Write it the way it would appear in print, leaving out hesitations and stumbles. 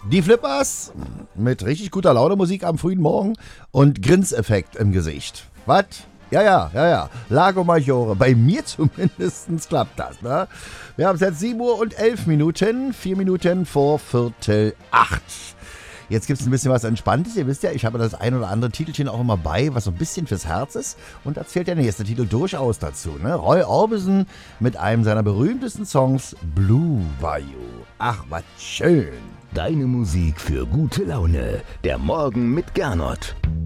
Die Flippers mit richtig guter Laune Musik am frühen Morgen und Grinseffekt im Gesicht. Was? Ja. Lago Maggiore. Bei mir zumindest klappt das, ne? Wir haben es jetzt 7 Uhr und 11 Minuten. 4 Minuten vor 7:45. Jetzt gibt es ein bisschen was Entspanntes. Ihr wisst ja, ich habe das ein oder andere Titelchen auch immer bei, was so ein bisschen fürs Herz ist. Und da zählt der nächste Titel durchaus dazu, ne? Roy Orbison mit einem seiner berühmtesten Songs, Blue Bayou. Ach, was schön. Deine Musik für gute Laune. Der Morgen mit Gernot.